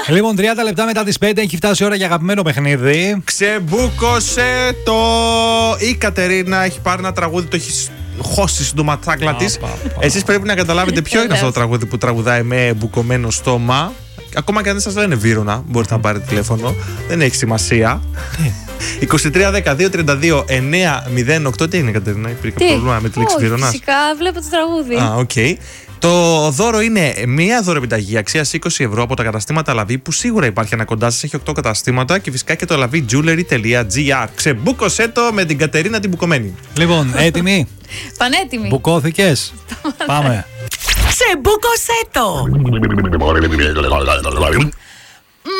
Λοιπόν, 30 λεπτά μετά τις 5 έχει φτάσει η ώρα για αγαπημένο παιχνίδι. Ξεμπούκωσε το. Η Κατερίνα έχει πάρει ένα τραγούδι, το έχει χώσει στο ματσάκλα της. Εσείς πρέπει να καταλάβετε ποιο είναι αυτό το τραγούδι που τραγουδάει με μπουκωμένο στόμα. Ακόμα και αν δεν σας λένε Βύρωνα, μπορείτε να πάρετε τηλέφωνο. Δεν έχει σημασία. 23-10-2-32-9-08. Τι είναι, Κατερίνα, υπήρχε πρόβλημα με τη λέξη Βύρωνας? Φυσικά βλέπω το τραγούδι. Οκ. Το δώρο είναι μία δωρεπιταγή αξίας 20 ευρώ από τα καταστήματα Λαβή, που σίγουρα υπάρχει ένα κοντά σας, έχει 8 καταστήματα, και φυσικά και το lavijewelry.gr. Ξεμπούκωσέ το με την Κατερίνα την μπουκωμένη. Λοιπόν, έτοιμοι? Πανέτοιμη. Μπουκώθηκες? Πάμε. Ξεμπούκωσέ το!